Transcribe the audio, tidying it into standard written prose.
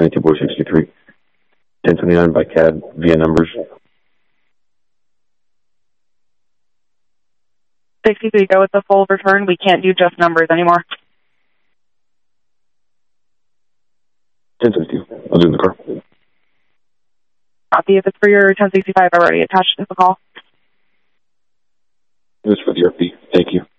1082-63. 1029 by CAD via numbers. 63, go with the full return. We can't do just numbers anymore. 1062. I'll do it in the car. Copy. If it's for your 1065, already attached to the call. It was for the RP. Thank you.